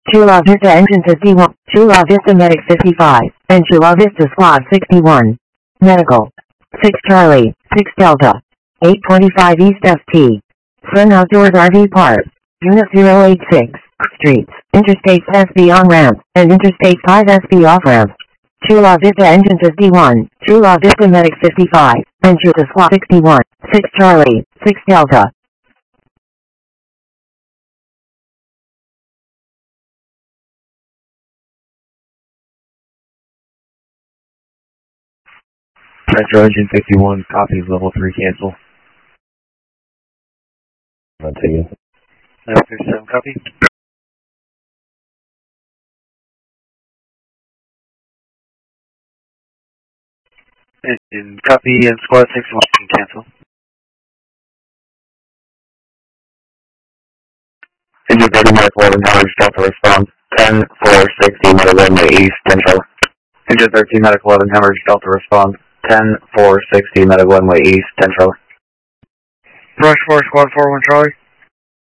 Chula Vista Engine 51, Chula Vista Medic 55, and Chula Vista Squad 61. Medical. 6 Charlie, 6 Delta. 825 East FT. Sun Outdoors RV Park. Unit 086. Streets, Interstate SB on-ramp, and Interstate 5 SB off-ramp. Chula Vista Engine 51, Chula Vista Medic 55, and Chula Squad 61, 6 Charlie, 6 Delta. Metro Engine 51, copies level 3 cancel. Continue. Level 57, copy. Engine copy and squad 61 cancel. Engine 30 Mark 11 Howard Delta response 10-4-60 Medic runway east central. Engine 13 Medic 11 Hemorrhage Delta response 10-4-60 Medic runway east central. Brush 4 squad 41 Charlie.